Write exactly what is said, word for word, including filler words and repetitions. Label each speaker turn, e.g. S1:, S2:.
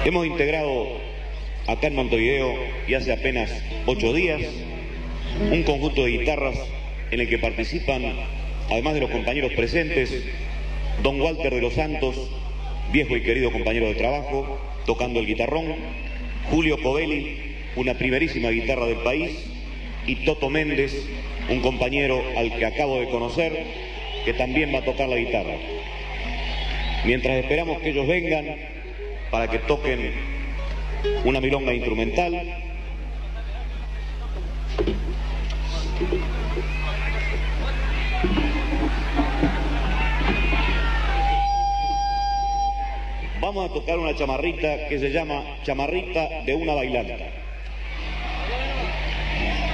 S1: Hemos integrado acá en Montevideo, y hace apenas ocho días, un conjunto de guitarras en el que participan, además de los compañeros presentes, don Walter de los Santos, viejo y querido compañero de trabajo, tocando el guitarrón, Julio Covelli, una primerísima guitarra del país, y Toto Méndez, un compañero al que acabo de conocer, que también va a tocar la guitarra. Mientras esperamos que ellos vengan para que toquen una milonga instrumental, vamos a tocar una chamarrita que se llama Chamarrita de una Bailanta.